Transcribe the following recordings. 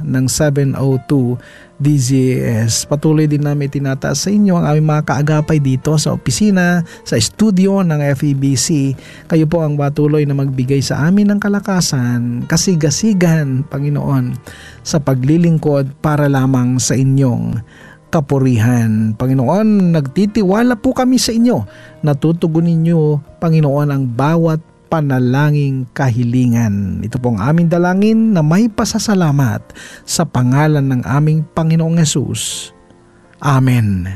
ng 702 DZAS. Patuloy din namin tinataas sa inyo ang aming mga kaagapay dito sa opisina, sa studio ng FEBC. Kayo po ang patuloy na magbigay sa amin ng kalakasan, kasigasigan, Panginoon, sa paglilingkod para lamang sa inyong kapurihan. Panginoon, nagtitiwala po kami sa inyo. Natutugunin niyo, Panginoon, ang bawat panalangin kahilingan. Ito pong aming dalangin na may pasasalamat sa pangalan ng aming Panginoong Hesus. Amen.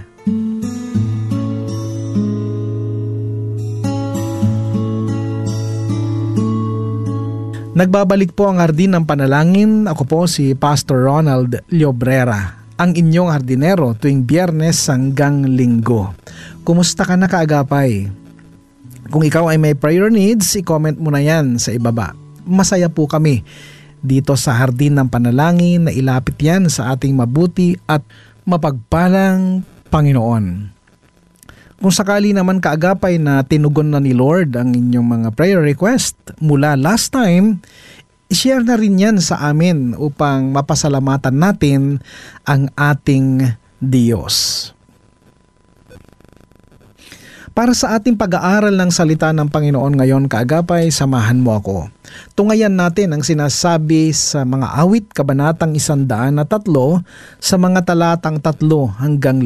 Nagbabalik po ang Hardin ng Panalangin. Ako po si Pastor Ronald Llobrera, ang inyong hardinero tuwing Biyernes hanggang Linggo. Kumusta ka na, kaagapay? Kung ikaw ay may prayer needs, i-comment mo na yan sa ibaba. Masaya po kami dito sa Hardin ng Panalangin na ilapit yan sa ating mabuti at mapagpalang Panginoon. Kung sakali naman, kaagapay, na tinugon na ni Lord ang inyong mga prayer request mula last time, i-share na rin yan sa amin upang mapasalamatan natin ang ating Diyos. Para sa ating pag-aaral ng salita ng Panginoon ngayon, kaagapay, samahan mo ako. Tungayan natin ang sinasabi sa mga awit, kabanatang 103 sa mga talatang 3 hanggang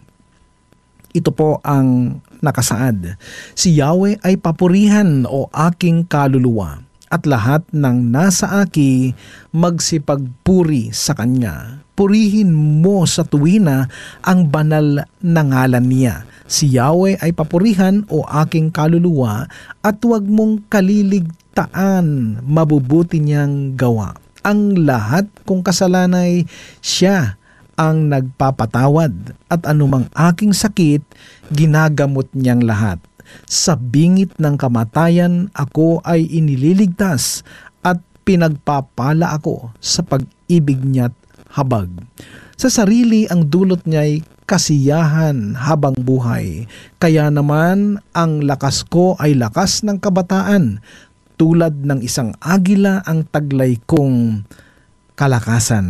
5. Ito po ang nakasaad. Si Yahweh ay papurihan, o aking kaluluwa, at lahat ng nasa aki magsipagpuri sa Kanya. Purihin mo sa tuwina ang banal na ngalan niya. Si Yahweh ay papurihan, o aking kaluluwa, at huwag mong kaliligtaan mabubuti niyang gawa. Ang lahat kong kasalanay, siya ang nagpapatawad, at anumang aking sakit, ginagamot niyang lahat. Sa bingit ng kamatayan, ako ay inililigtas, at pinagpapala ako sa pag-ibig niya't habag. Sa sarili ang dulot niya'y kasiyahan habang buhay. Kaya naman ang lakas ko ay lakas ng kabataan. Tulad ng isang agila ang taglay kong kalakasan.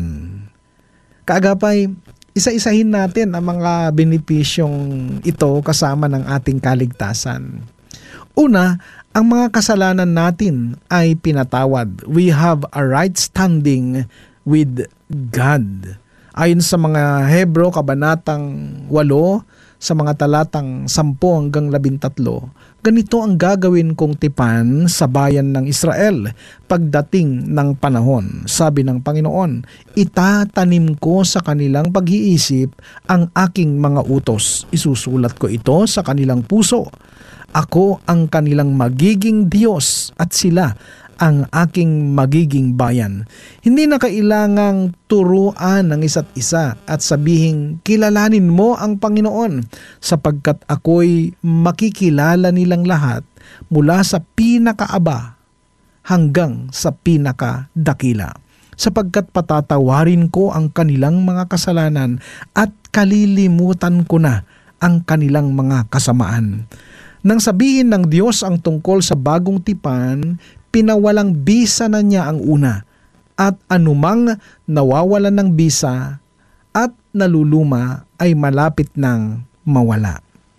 Kaagapay, isa-isahin natin ang mga benepisyong ito kasama ng ating kaligtasan. Una, ang mga kasalanan natin ay pinatawad. We have a right standing with God. Ayon sa mga Hebro, kabanatang 8, sa mga talatang 10 hanggang 13, ganito ang gagawin kong tipan sa bayan ng Israel pagdating ng panahon. Sabi ng Panginoon, itatanim ko sa kanilang pag-iisip ang aking mga utos. Isusulat ko ito sa kanilang puso. Ako ang kanilang magiging Diyos at sila ang aking magiging bayan. Hindi na kailangang turuan ng isa't isa at sabihing kilalanin mo ang Panginoon, sapagkat ako'y makikilala nilang lahat mula sa pinakaaba hanggang sa pinakadakila, sapagkat patatawarin ko ang kanilang mga kasalanan at kalilimutan ko na ang kanilang mga kasamaan. Nang sabihin ng Diyos ang tungkol sa bagong tipan, pinawalang bisa na niya ang una, at anumang nawawalan ng bisa at naluluma ay malapit ng mawala.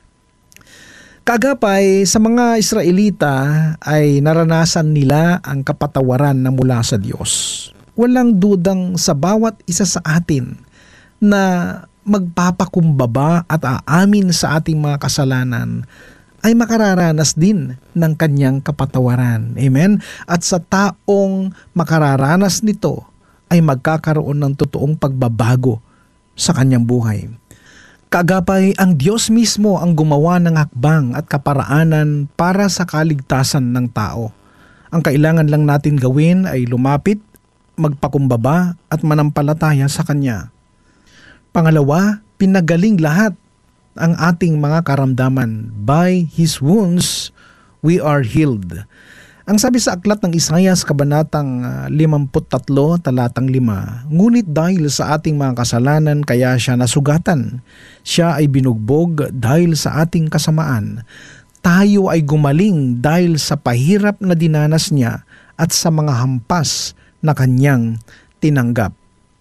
Kaagapay, sa mga Israelita ay naranasan nila ang kapatawaran na mula sa Diyos. Walang dudang sa bawat isa sa atin na magpapakumbaba at aamin sa ating mga kasalanan ay makararanas din ng kanyang kapatawaran. Amen? At sa taong makararanas nito ay magkakaroon ng totoong pagbabago sa kanyang buhay. Kaagapay, ang Diyos mismo ang gumawa ng hakbang at kaparaanan para sa kaligtasan ng tao. Ang kailangan lang natin gawin ay lumapit, magpakumbaba at manampalataya sa Kanya. Pangalawa, pinagaling lahat ang ating mga karamdaman. By His wounds, we are healed. Ang sabi sa aklat ng Isaias, kabanatang 53, talatang 5, ngunit dahil sa ating mga kasalanan, kaya siya nasugatan. Siya ay binugbog dahil sa ating kasamaan. Tayo ay gumaling dahil sa pahirap na dinanas niya at sa mga hampas na kanyang tinanggap.